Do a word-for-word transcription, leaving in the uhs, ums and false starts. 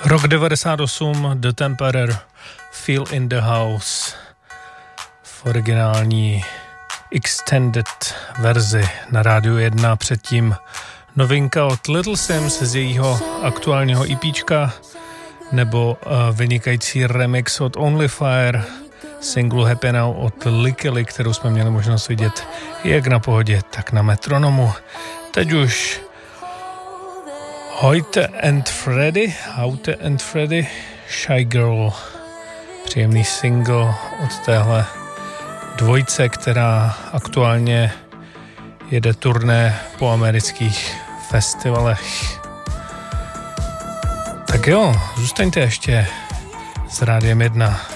Rok devadesát osm, The Temperer, Feel in the House v originální extended verzi na Rádiu jedna, předtím novinka od Little Sims z jejího aktuálního EPčka nebo uh, vynikající remix od Only Fire, singlu Happy Now od Likely, kterou jsme měli možnost vidět jak na Pohodě, tak na Metronomu. Teď už Hoyte and Freddy, Hoyte and Freddy, Shy Girl, příjemný single od téhle dvojce, která aktuálně jede turné po amerických festivalech. Tak jo, zůstaňte ještě s Rádiem jedna.